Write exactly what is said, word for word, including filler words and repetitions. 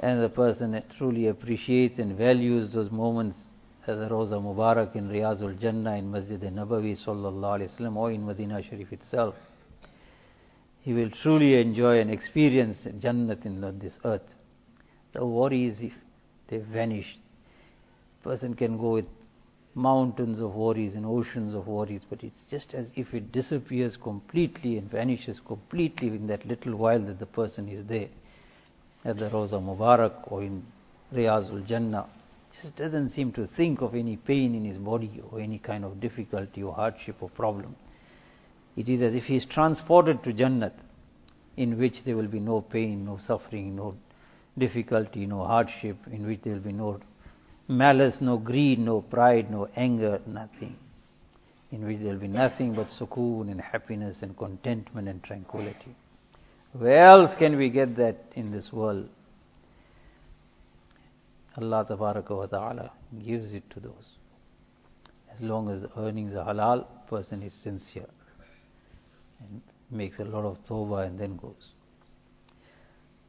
and the person truly appreciates and values those moments at the Rawza Mubarak in Riyazul Jannah, in Masjid Nabawi sallallahu alaihi wasallam, or in Medina Sharif itself, he will truly enjoy and experience Jannat in this earth. The worries, if they vanish, person can go with mountains of worries and oceans of worries, but it's just as if it disappears completely and vanishes completely in that little while that the person is there at the Rawza Mubarak or in Riyazul Jannah. Just doesn't seem to think of any pain in his body or any kind of difficulty or hardship or problem. It is as if he is transported to Jannat, in which there will be no pain, no suffering, no difficulty, no hardship, in which there will be no malice, no greed, no pride, no anger, nothing. In which there will be nothing but sukoon and happiness and contentment and tranquility. Where else can we get that in this world? Allah Tabaraka wa Ta'ala gives it to those. As long as the earnings are halal, person is sincere and makes a lot of tawbah and then goes.